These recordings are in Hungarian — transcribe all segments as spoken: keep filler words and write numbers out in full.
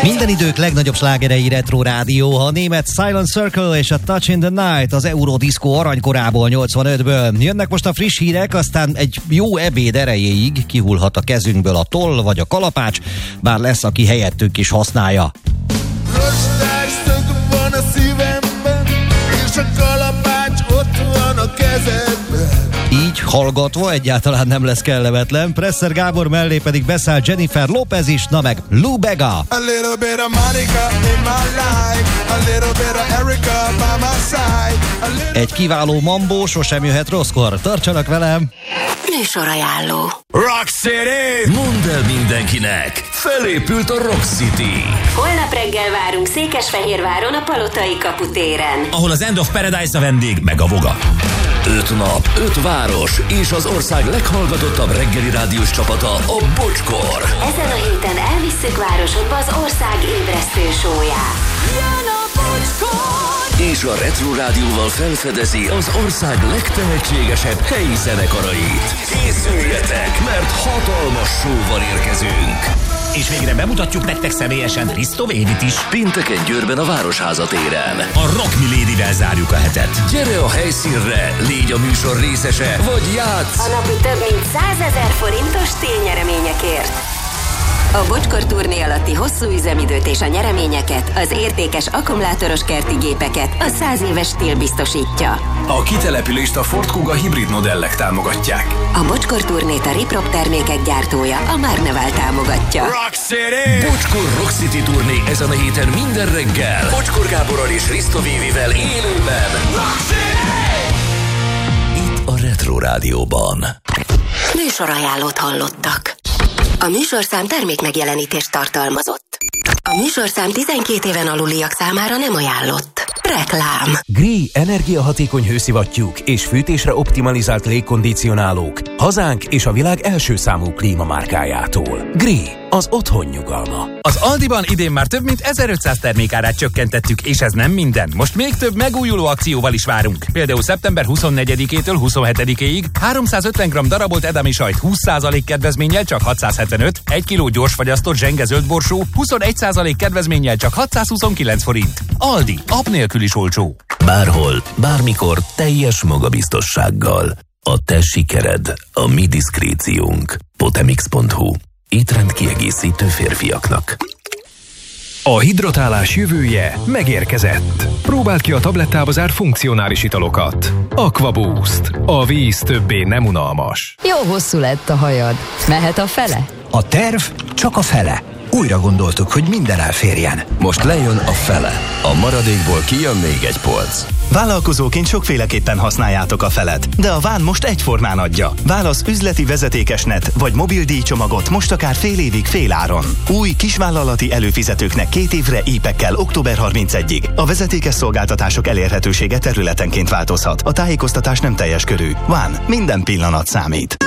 Minden idők legnagyobb slágerei Retro Rádió, a német Silent Circle és a Touch in the Night az Eurodisco aranykorából nyolcvanötből. Jönnek most a friss hírek, aztán egy jó ebéd erejéig kihullhat a kezünkből a toll vagy a kalapács, bár lesz, aki helyettük is használja. Rostás van a szívemben, és a kalapács ott van a kezedben. Így hallgatva egyáltalán nem lesz kellemetlen. Presser Gábor mellé pedig beszáll Jennifer Lopez is, na meg Lou Bega. A little bit of Monica in my life, a little bit of Erica by my side. Egy kiváló mambó sosem jöhet rosszkor. Tartsanak velem! Műsorajánló. Rock City! Mondd el mindenkinek, felépült a Rock City. Holnap reggel várunk Székesfehérváron a Palotai kaputéren, ahol az End of Paradise a vendég, meg a Voga. Öt nap, öt város és az ország leghallgatottabb reggeli rádiós csapata, a Bocskor. Ezen a héten elvisszük városodba az ország ébresztő sóját. Jön a Bocskor! És a Retro Rádióval felfedezi az ország legtehetségesebb helyi zenekarait. Készüljetek, mert hatalmas show-val érkezünk. És végre bemutatjuk nektek személyesen Risto Védit is. Pénteken Győrben a Városháza téren. A Rock Milédivel zárjuk a hetet. Gyere a helyszínre, légy a műsor részese, vagy játsz! A napi több mint százezer forintos télnyereményekért. A Bocskor turné alatti hosszú üzemidőt és a nyereményeket, az értékes akkumulátoros kerti gépeket a száz éves stíl biztosítja. A kitelepülést a Ford Kuga hibrid modellek támogatják. A Bocskor turnét a Riprop termékek gyártója, a Márneval támogatja. Rock City! Bocskor Rock City turné ezen a héten minden reggel. Bocskor Gáborral és Risto Vévivel élőben. Rock City! Itt a Retro Rádióban. Műsorajánlót hallottak. A műsorszám termékmegjelenítést tartalmazott. A műsorszám tizenkét éven aluliak számára nem ajánlott. Reklám. Gree energiahatékony hőszivattyúk és fűtésre optimalizált légkondicionálók hazánk és a világ első számú klímamárkájától. Gree, az otthon nyugalma. Az Aldiban idén már több mint ezerötszáz termékárát csökkentettük, és ez nem minden. Most még több megújuló akcióval is várunk. Például szeptember huszonnegyedikétől huszonhetedikéig háromszázötven gramm darabolt edami sajt húsz százalék kedvezménnyel csak hatszázhetvenöt, egy kiló gyorsfagyasztott zsenge zöldborsó huszonegy százalék kedvezménnyel csak hatszázhuszonkilenc forint. Aldi, app nélkül is olcsó. Bárhol, bármikor teljes magabiztossággal. A te sikered, a mi diszkréciónk. Potemix pont hu. Étrend kiegészítő férfiaknak. A hidratálás jövője megérkezett. Próbáld ki a tablettába zárt funkcionális italokat. Aqua Boost. A víz többé nem unalmas. Jó hosszú lett a hajad. Mehet a fele? A terv csak a fele. Újra gondoltuk, hogy minden elférjen. Most lejön a fele. A maradékból kijön még egy polc. Vállalkozóként sokféleképpen használjátok a felet, de a Ván most egyformán adja. Válasz üzleti vezetékesnet vagy mobil díjcsomagot most akár fél évig fél áron. Új kisvállalati előfizetőknek két évre ípekkel október harmincegyedikéig. A vezetékes szolgáltatások elérhetősége területenként változhat. A tájékoztatás nem teljes körű. Ván, minden pillanat számít.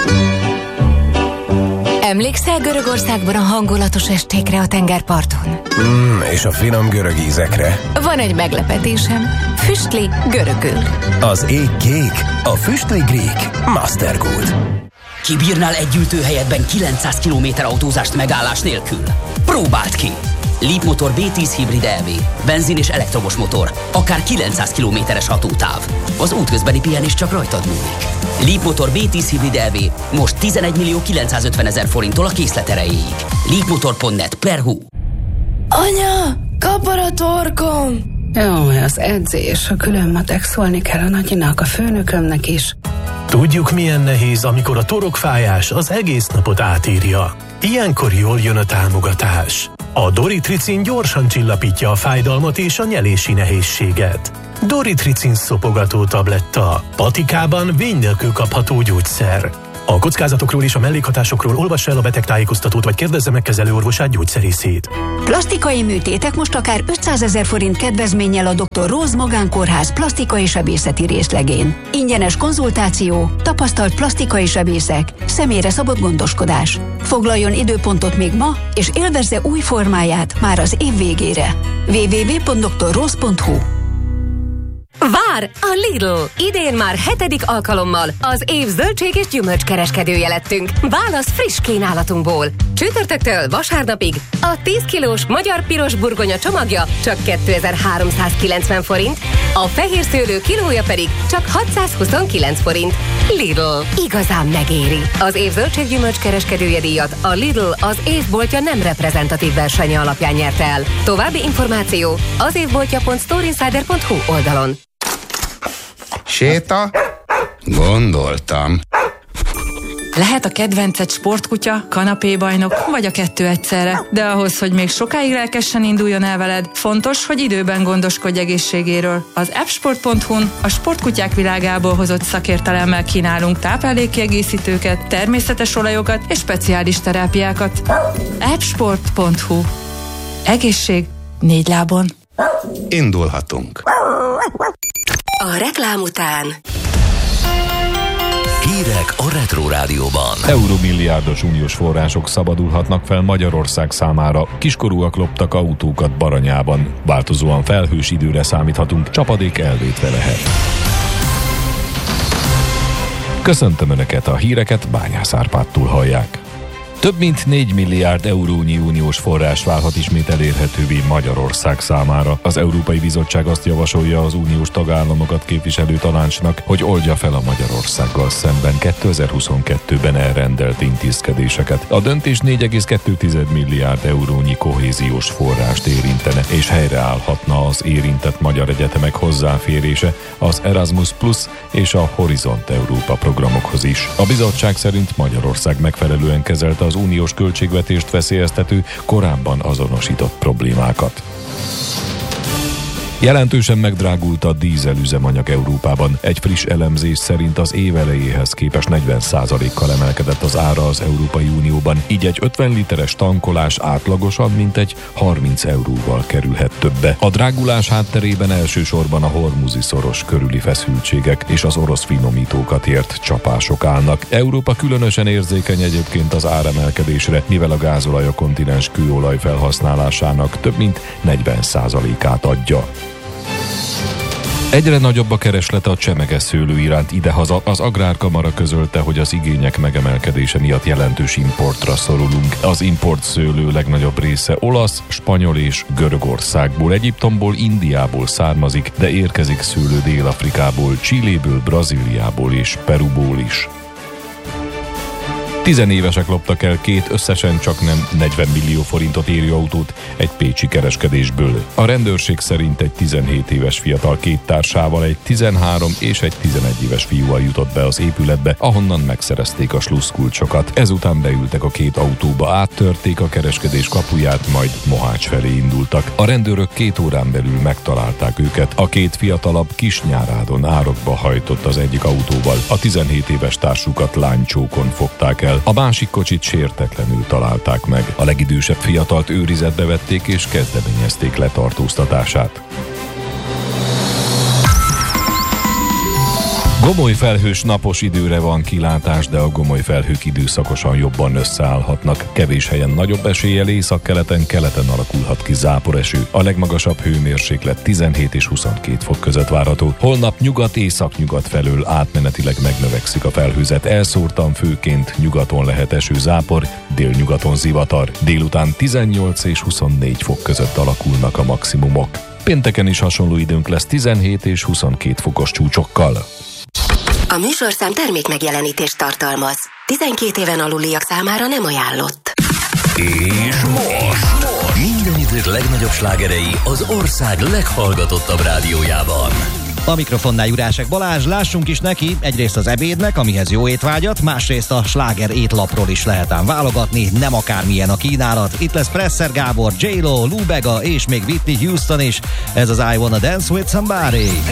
Emlékszel Görögországban a hangulatos estékre a tengerparton? Mm, és a finom görög ízekre. Van egy meglepetésem. Füstli görögül. Az ég kék, a füstli grék. Mastergold. Kibírnál egy ültőhelyetben kilencszáz kilométer autózást megállás nélkül? Próbáld ki! Leapmotor bé tíz hibrid é vé. Benzin és elektromos motor. Akár kilencszáz kilométeres hatótáv. Az útközbeni pihenés csak rajtad múlik. Leapmotor bé tíz hibrid é vé. Most tizenegy millió kilencszázötven ezer forinttól a készlet erejéig. leapmotor pont net per hu. Anya! Kapar a torkom! Jó, az edzés, a külön matek, szólni kell a nagyinak, a főnökömnek is. Tudjuk, milyen nehéz, amikor a torokfájás az egész napot átírja. Ilyenkor jól jön a támogatás. A Doritricin gyorsan csillapítja a fájdalmat és a nyelési nehézséget. Doritricin szopogató tabletta. Patikában vény nélkül kapható gyógyszer. A kockázatokról és a mellékhatásokról olvass el a betegtájékoztatót, vagy kérdezze meg kezelőorvosát, gyógyszerészét. Plastikai műtétek most akár ötszázezer forint kedvezménnyel a doktor Róz Magánkórház plastikai sebészeti részlegén. Ingyenes konzultáció, tapasztalt plastikai sebészek, személyre szabott gondoskodás. Foglaljon időpontot még ma, és élvezze új formáját már az év végére. double-u double-u double-u pont doktor róz pont hu Vár a Lidl! Idén már hetedik alkalommal az év zöldség és gyümölcskereskedője lettünk. Válasz friss kínálatunkból. Csütörtöktől vasárnapig a tíz kilós magyar piros burgonya csomagja csak kétezer-háromszázkilencven forint, a fehér szőlő kilója pedig csak hatszázhuszonkilenc forint. Lidl. Igazán megéri. Az év zöldség gyümölcskereskedője díjat a Lidl az évboltja nem reprezentatív versenye alapján nyerte el. További információ az évboltja pont storeinsider pont hu oldalon. Séta? Gondoltam. Lehet a kedvenced sportkutya, kanapébajnok, vagy a kettő egyszerre. De ahhoz, hogy még sokáig lelkesen induljon el veled, fontos, hogy időben gondoskodj egészségéről. Az appsport pont hu-n a sportkutyák világából hozott szakértelemmel kínálunk táplálékkiegészítőket, természetes olajokat és speciális terápiákat. appsport pont hu. Egészség négy lábon. Indulhatunk. A reklám után Hírek a Retro Rádióban. Euromilliárdos uniós források szabadulhatnak fel Magyarország számára. Kiskorúak loptak autókat Baranyában. Változóan felhős időre számíthatunk, csapadék elvétve lehet. Köszöntöm Önöket, a híreket Bányász Árpádtól hallják. Több mint négy milliárd eurónyi uniós forrás válhat ismét elérhetővé Magyarország számára. Az Európai Bizottság azt javasolja az uniós tagállamokat képviselő tanácsnak, hogy oldja fel a Magyarországgal szemben kétezer-huszonkettőben elrendelt intézkedéseket. A döntés négy egész kettő milliárd eurónyi kohéziós forrást érintene, és helyreállhatna az érintett magyar egyetemek hozzáférése az Erasmus Plus és a Horizont Európa programokhoz is. A bizottság szerint Magyarország megfelelően kezelte az uniós költségvetést veszélyeztető, korábban azonosított problémákat. Jelentősen megdrágult a dízelüzemanyag Európában. Egy friss elemzés szerint az év elejéhez képest negyven százalékkal emelkedett az ára az Európai Unióban, így egy ötven literes tankolás átlagosan mintegy harminc euróval kerülhet többe. A drágulás hátterében elsősorban a hormuzi szoros körüli feszültségek és az orosz finomítókat ért csapások állnak. Európa különösen érzékeny egyébként az áremelkedésre, mivel a gázolaj a kontinens kőolaj felhasználásának több mint negyven százalékát adja. Egyre nagyobb a kereslet a csemege szőlő iránt idehaza. Az Agrárkamara közölte, hogy az igények megemelkedése miatt jelentős importra szorulunk. Az import szőlő legnagyobb része olasz, spanyol és Görögországból, Egyiptomból, Indiából származik, de érkezik szőlő Dél-Afrikából, Chiléből, Brazíliából és Peruból is. Tizenévesek loptak el két összesen csak nem negyven millió forintot érő autót egy pécsi kereskedésből. A rendőrség szerint egy tizenhét éves fiatal két társával, egy tizenhárom és egy tizenegy éves fiúval jutott be az épületbe, ahonnan megszerezték a slusszkulcsokat. Ezután beültek a két autóba, áttörték a kereskedés kapuját, majd Mohács felé indultak. A rendőrök két órán belül megtalálták őket. A két fiatalabb Kisnyárádon árokba hajtott az egyik autóval. A tizenhét éves társukat lánycsókon fogták el. A másik kocsit sértetlenül találták meg. A legidősebb fiatalt őrizetbe vették és kezdeményezték letartóztatását. Gomoly felhős napos időre van kilátás, de a gomoly felhők időszakosan jobban összeállhatnak. Kevés helyen nagyobb eséllyel északkeleten, keleten alakulhat ki záporeső. A legmagasabb hőmérséklet tizenhét és huszonkét fok között várható. Holnap nyugat-északnyugat felől átmenetileg megnövekszik a felhőzet. Elszórtan főként nyugaton lehet eső, zápor, délnyugaton zivatar. Délután tizennyolc és huszonnégy fok között alakulnak a maximumok. Pénteken is hasonló időnk lesz tizenhét és huszonkét fokos csúcsokkal. A műsorszám termék megjelenítést tartalmaz. tizenkét éven aluliak számára nem ajánlott. És most minden idők legnagyobb slágerei az ország leghallgatottabb rádiójában. A mikrofonnál Jurásek Balázs, lássunk is neki egyrészt az ebédnek, amihez jó étvágyat, másrészt a sláger étlapról is lehet ám válogatni, nem akármilyen a kínálat. Itt lesz Presser Gábor, J-Lo, Lou Bega és még Whitney Houston is. Ez az I Wanna Dance With Somebody.